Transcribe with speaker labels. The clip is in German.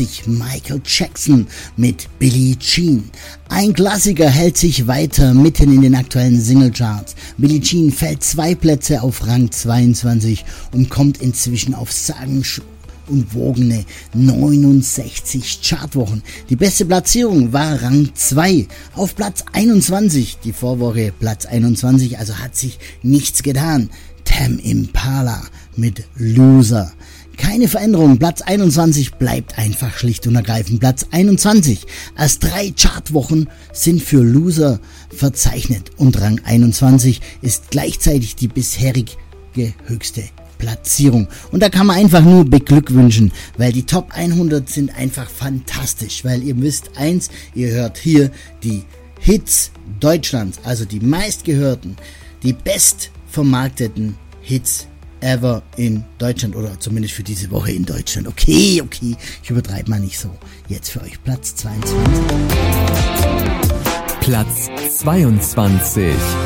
Speaker 1: 22 Michael Jackson mit Billie Jean. Ein Klassiker hält sich weiter mitten in den aktuellen Singlecharts. Billie Jean fällt 2 Plätze auf Rang 22 und kommt inzwischen auf sagenumwogene 69 Chartwochen. Die beste Platzierung war Rang 2 auf Platz 21. Die Vorwoche Platz 21, also hat sich nichts getan. Tame Impala mit Loser. Keine Veränderung, Platz 21 bleibt einfach schlicht und ergreifend Platz 21. Erst 3 Chartwochen sind für Loser verzeichnet und Rang 21 ist gleichzeitig die bisherige höchste Platzierung. Und da kann man einfach nur beglückwünschen, weil die Top 100 sind einfach fantastisch, weil ihr wisst eins, ihr hört hier die Hits Deutschlands, also die meistgehörten, die bestvermarkteten Hits ever in Deutschland oder zumindest für diese Woche in Deutschland. Okay, ich übertreibe mal nicht so. Jetzt für euch Platz 22.
Speaker 2: Platz 22.